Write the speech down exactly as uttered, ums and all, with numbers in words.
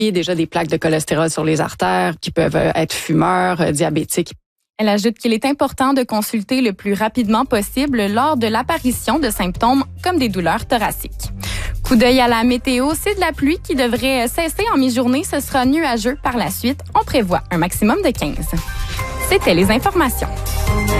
Il y a déjà des plaques de cholestérol sur les artères, qui peuvent être fumeurs, euh, diabétiques. Elle ajoute qu'il est important de consulter le plus rapidement possible lors de l'apparition de symptômes comme des douleurs thoraciques. Coup d'œil à la météo, c'est de la pluie qui devrait cesser en mi-journée. Ce sera nuageux par la suite. On prévoit un maximum de quinze. C'était les informations.